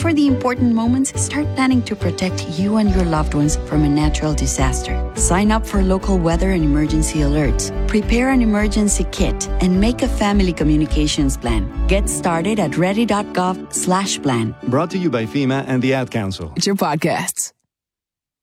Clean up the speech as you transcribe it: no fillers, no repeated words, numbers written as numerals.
for the important moments, start planning to protect you and your loved ones from a natural disaster. Sign up for local weather and emergency alerts. Prepare an emergency kit and make a family communications plan. Get started at ready.gov/plan. Brought to you by FEMA and the Ad Council. It's your podcasts.